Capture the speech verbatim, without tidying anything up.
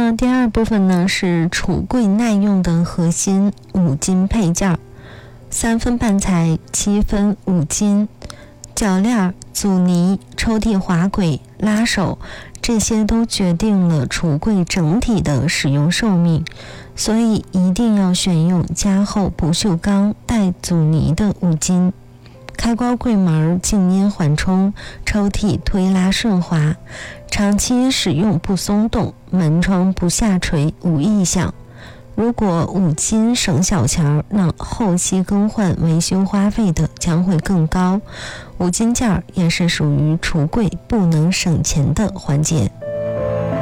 那第二部分呢是橱柜耐用的核心五金配件，三分半材，七分五金，铰链、阻尼、抽屉滑轨、拉手，这些都决定了橱柜整体的使用寿命，所以一定要选用加厚不锈钢带阻尼的五金。开关柜门静音缓冲，抽屉推拉顺滑，长期使用不松动，门窗不下垂无异响。如果五金省小钱，那后期更换维修花费的将会更高。五金件也是属于橱柜不能省钱的环节。